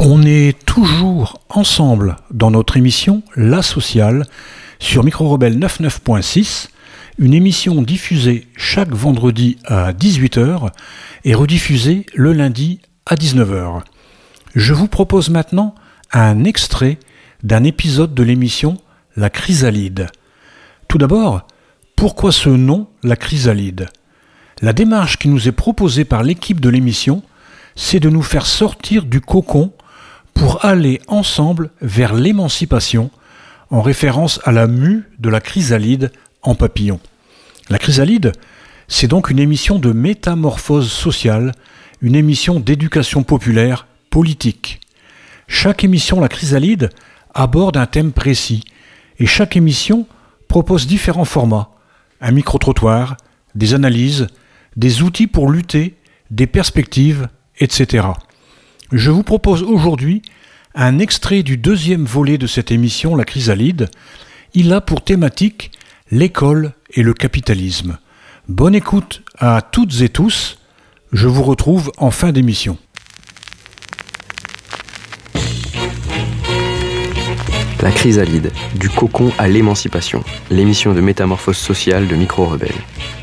On est toujours ensemble dans notre émission La Sociale sur Micro Rebelle 99.6, une émission diffusée chaque vendredi à 18h et rediffusée le lundi à 19h. Je vous propose maintenant un extrait d'un épisode de l'émission La Chrysalide. Tout d'abord, pourquoi ce nom, La Chrysalide ? La démarche qui nous est proposée par l'équipe de l'émission, c'est de nous faire sortir du cocon pour aller ensemble vers l'émancipation, en référence à la mue de la chrysalide en papillon. La Chrysalide, c'est donc une émission de métamorphose sociale, une émission d'éducation populaire politique. Chaque émission La Chrysalide aborde un thème précis, et chaque émission propose différents formats, un micro-trottoir, des analyses, des outils pour lutter, des perspectives, etc. Je vous propose aujourd'hui un extrait du deuxième volet de cette émission La Chrysalide. Il a pour thématique l'école et le capitalisme. Bonne écoute à toutes et tous. Je vous retrouve en fin d'émission. La Chrysalide, du cocon à l'émancipation, l'émission de métamorphose sociale de Micro Rebelle.